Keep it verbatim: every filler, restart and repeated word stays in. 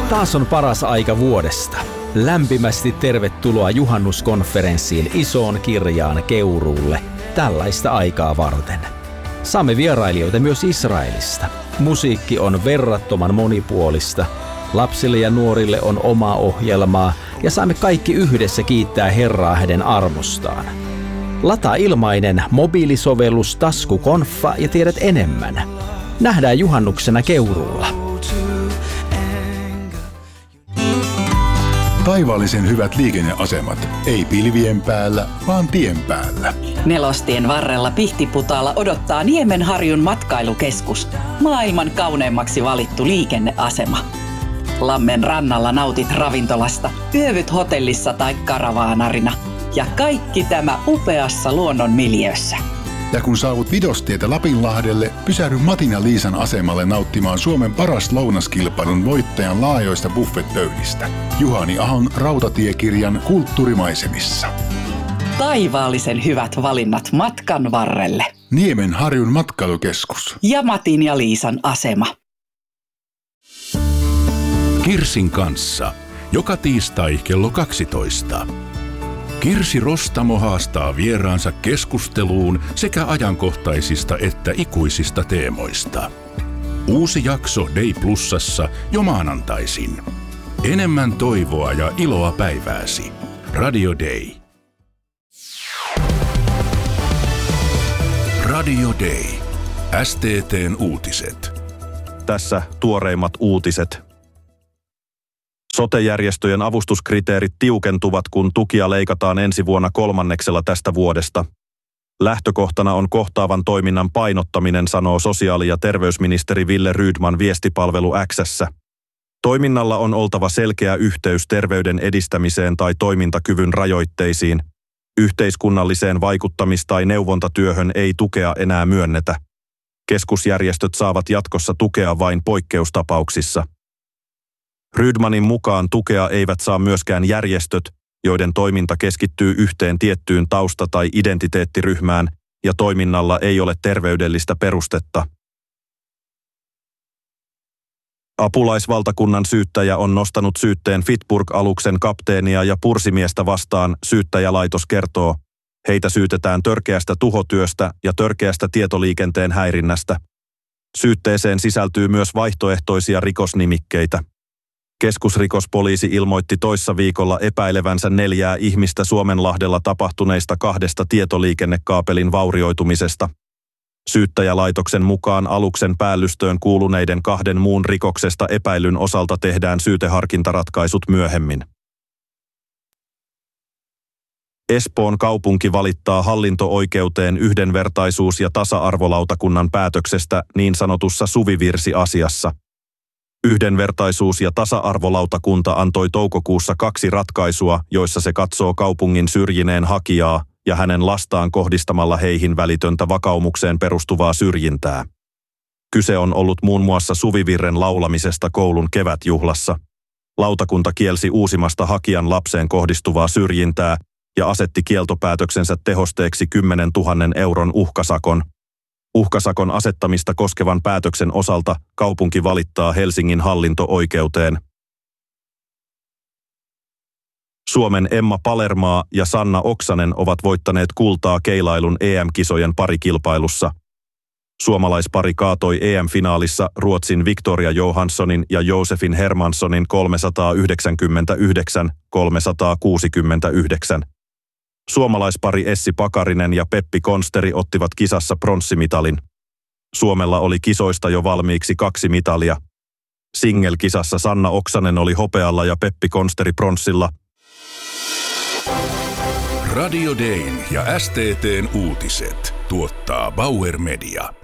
Taas on paras aika vuodesta. Lämpimästi tervetuloa juhannuskonferenssiin Isoon Kirjaan Keuruulle tällaista aikaa varten. Saamme vierailijoita myös Israelista. Musiikki on verrattoman monipuolista. Lapsille ja nuorille on omaa ohjelmaa ja saamme kaikki yhdessä kiittää Herraa hänen armostaan. Lataa ilmainen mobiilisovellus Taskukonfa ja tiedät enemmän. Nähdään juhannuksena Keuruulla. Taivaallisen hyvät liikenneasemat. Ei pilvien päällä, vaan tien päällä. Nelostien varrella Pihtiputaalla odottaa Niemenharjun matkailukeskus. Maailman kauneimmaksi valittu liikenneasema. Lammen rannalla nautit ravintolasta, yövyt hotellissa tai karavaanarina. Ja kaikki tämä upeassa luonnon miljöössä. Ja kun saavut Vidostietä Lapinlahdelle, pysähdy Matin ja Liisan asemalle nauttimaan Suomen paras lounaskilpailun voittajan laajoista buffetpöydistä. Juhani Ahon rautatiekirjan Kulttuurimaisemissa. Taivaallisen hyvät valinnat matkan varrelle. Niemenharjun matkailukeskus. Ja Matin ja Liisan asema. Kirsin kanssa. Joka tiistai kello kaksitoista. Kirsi Rostamo haastaa vieraansa keskusteluun sekä ajankohtaisista että ikuisista teemoista. Uusi jakso Day Plusassa jo maanantaisin. Enemmän toivoa ja iloa päivääsi. Radio Day. Radio Day. S T T:n uutiset. Tässä tuoreimmat uutiset. Sote-järjestöjen avustuskriteerit tiukentuvat, kun tukia leikataan ensi vuonna kolmanneksella tästä vuodesta. Lähtökohtana on kohtaavan toiminnan painottaminen, sanoo sosiaali- ja terveysministeri Wille Rydman viestipalvelu X:ssä. Toiminnalla on oltava selkeä yhteys terveyden edistämiseen tai toimintakyvyn rajoitteisiin. Yhteiskunnalliseen vaikuttamis- tai neuvontatyöhön ei tukea enää myönnetä. Keskusjärjestöt saavat jatkossa tukea vain poikkeustapauksissa. Rydmanin mukaan tukea eivät saa myöskään järjestöt, joiden toiminta keskittyy yhteen tiettyyn tausta- tai identiteettiryhmään ja toiminnalla ei ole terveydellistä perustetta. Apulaisvaltakunnan syyttäjä on nostanut syytteen Fitburg-aluksen kapteenia ja pursimiestä vastaan, syyttäjälaitos kertoo. Heitä syytetään törkeästä tuhotyöstä ja törkeästä tietoliikenteen häirinnästä. Syytteeseen sisältyy myös vaihtoehtoisia rikosnimikkeitä. Keskusrikospoliisi ilmoitti toissa viikolla epäilevänsä neljää ihmistä Suomenlahdella tapahtuneista kahdesta tietoliikennekaapelin vaurioitumisesta. Syyttäjälaitoksen mukaan aluksen päällystöön kuuluneiden kahden muun rikoksesta epäilyn osalta tehdään syyteharkintaratkaisut myöhemmin. Espoon kaupunki valittaa hallinto-oikeuteen yhdenvertaisuus- ja tasa-arvolautakunnan päätöksestä niin sanotussa suvivirsi-asiassa. Yhdenvertaisuus- ja tasa-arvolautakunta antoi toukokuussa kaksi ratkaisua, joissa se katsoo kaupungin syrjineen hakijaa ja hänen lastaan kohdistamalla heihin välitöntä vakaumukseen perustuvaa syrjintää. Kyse on ollut muun muassa suvivirren laulamisesta koulun kevätjuhlassa. Lautakunta kielsi uusimasta hakijan lapseen kohdistuvaa syrjintää ja asetti kieltopäätöksensä tehosteeksi kymmenentuhannen euron uhkasakon. Uhkasakon asettamista koskevan päätöksen osalta kaupunki valittaa Helsingin hallinto-oikeuteen. Suomen Emma Palermaa ja Sanna Oksanen ovat voittaneet kultaa keilailun E M-kisojen parikilpailussa. Suomalaispari kaatoi E M-finaalissa Ruotsin Victoria Johanssonin ja Josefin Hermanssonin kolmesataayhdeksänkymmentäyhdeksän kolmesataakuusikymmentäyhdeksän. Suomalaispari Essi Pakarinen ja Peppi Konsteri ottivat kisassa pronssimitalin. Suomella oli kisoista jo valmiiksi kaksi mitalia. Single-kisassa Sanna Oksanen oli hopealla ja Peppi Konsteri pronssilla. Radio Dayn ja S T T:n uutiset tuottaa Bauer Media.